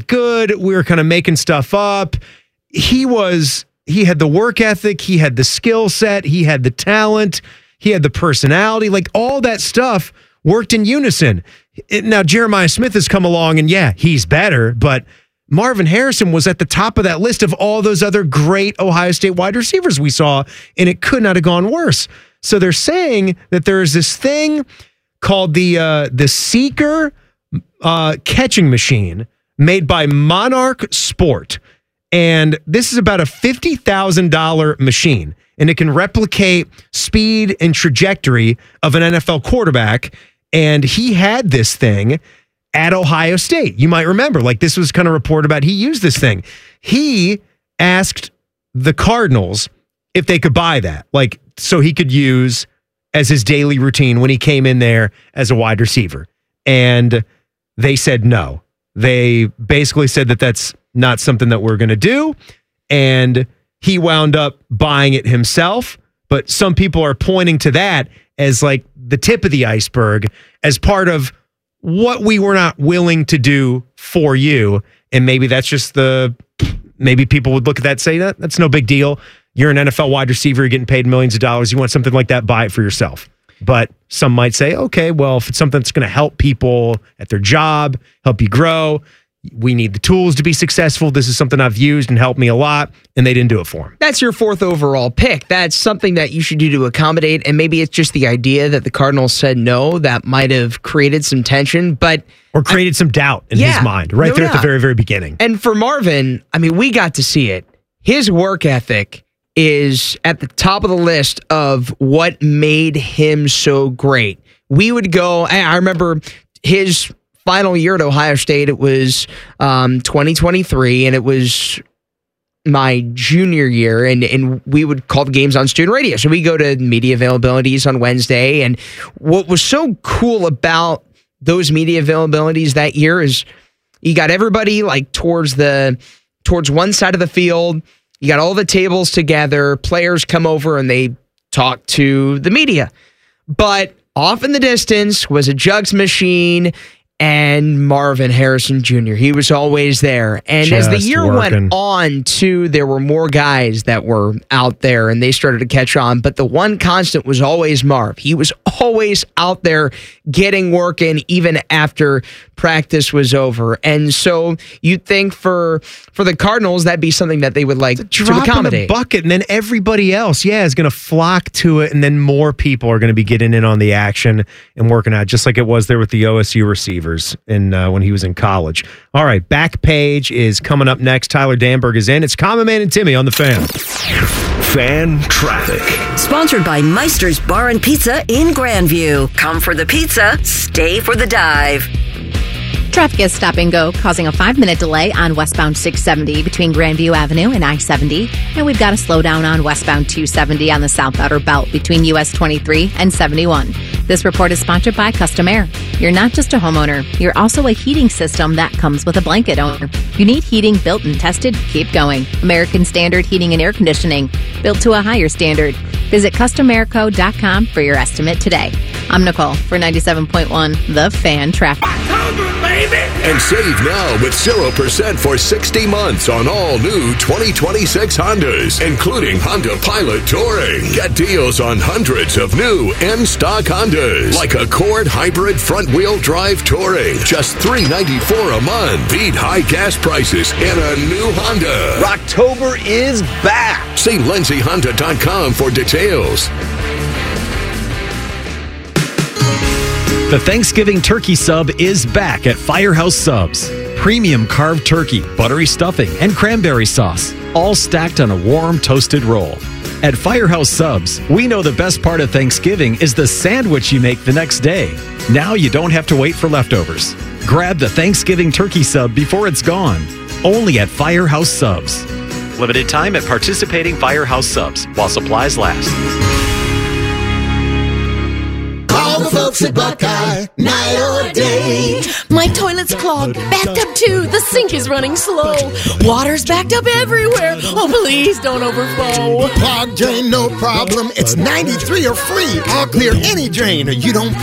that good. We were kind of making stuff up. He had the work ethic. He had the skill set. He had the talent. He had the personality. Like, all that stuff worked in unison. Now, Jeremiah Smith has come along, and yeah, he's better, but Marvin Harrison was at the top of that list of all those other great Ohio State wide receivers we saw, and it could not have gone worse. So they're saying that there is this thing called the Seeker catching machine made by Monarch Sport. And this is about a $50,000 machine, and it can replicate speed and trajectory of an NFL quarterback. And he had this thing at Ohio State. You might remember, like, this was kind of reported about. He used this thing. He asked the Cardinals if they could buy that, like, so he could use as his daily routine when he came in there as a wide receiver. And they said no. They basically said that that's not something that we're going to do. And he wound up buying it himself. But some people are pointing to that as like the tip of the iceberg, as part of what we were not willing to do for you. And maybe that's just maybe people would look at that and say, that's no big deal. You're an NFL wide receiver, you're getting paid millions of dollars. You want something like that, buy it for yourself. But some might say, okay, well, if it's something that's going to help people at their job, help you grow, we need the tools to be successful. This is something I've used and helped me a lot, and they didn't do it for him. That's your 4th overall pick. That's something that you should do to accommodate, and maybe it's just the idea that the Cardinals said no that might have created some tension, or created some doubt in his mind right there at the very, very beginning. And for Marvin, I mean, we got to see it. His work ethic is at the top of the list of what made him so great. We would go, I remember his final year at Ohio State, it was 2023, and it was my junior year, and we would call the games on student radio. So we go to media availabilities on Wednesday, and what was so cool about those media availabilities that year is you got everybody like towards one side of the field. You got all the tables together, players come over and they talk to the media. But off in the distance was a jugs machine and Marvin Harrison Jr. He was always there. And as the year went on, too, there were more guys that were out there and they started to catch on. But the one constant was always Marv. He was always out there getting work in even after practice was over. And so you'd think for the Cardinals, that'd be something that they would like to accommodate. Drop in the bucket, and then everybody else, is going to flock to it, and then more people are going to be getting in on the action and working out, just like it was there with the OSU receivers when he was in college. All right, Back Page is coming up next. Tyler Danberg is in. It's Common Man and Timmy on the Fan. Fan Traffic. Sponsored by Meister's Bar and Pizza in Grandview. Come for the pizza, stay for the dive. Traffic is stop and go, causing a 5-minute delay on westbound 670 between Grandview Avenue and I-70. And we've got a slowdown on westbound 270 on the South Outer Belt between US 23 and 71. This report is sponsored by Custom Air. You're not just a homeowner, you're also a heating system that comes with a blanket owner. You need heating built and tested? Keep going. American Standard Heating and Air Conditioning, built to a higher standard. Visit CustomAirCo.com for your estimate today. I'm Nicole for 97.1 The Fan Traffic. And save now with 0% for 60 months on all new 2026 Hondas, including Honda Pilot Touring. Get deals on hundreds of new in-stock Hondas, like Accord Hybrid Front-Wheel Drive Touring. Just $394 a month. Beat high gas prices in a new Honda. Rocktober is back. See LindsayHonda.com for details. The Thanksgiving turkey sub is back at Firehouse Subs. Premium carved turkey, buttery stuffing, and cranberry sauce, all stacked on a warm, toasted roll. At Firehouse Subs, we know the best part of Thanksgiving is the sandwich you make the next day. Now you don't have to wait for leftovers. Grab the Thanksgiving turkey sub before it's gone. Only at Firehouse Subs. Limited time at participating Firehouse Subs while supplies last. Call the folks at Buckeye, night or day. My toilet's clogged, backed up too. The sink is running slow. Water's backed up everywhere. Oh, please don't overflow. Clogged drain, no problem. It's 93 or free. I'll clear any drain or you don't